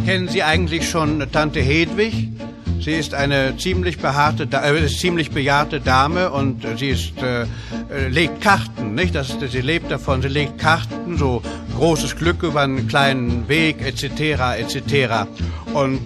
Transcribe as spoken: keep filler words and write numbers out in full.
Kennen Sie eigentlich schon Tante Hedwig? Sie ist eine ziemlich behaarte, äh, ziemlich bejahrte Dame und sie ist, äh, legt Karten, nicht? Das, sie lebt davon, sie legt Karten, so großes Glück über einen kleinen Weg, et cetera, et cetera. Und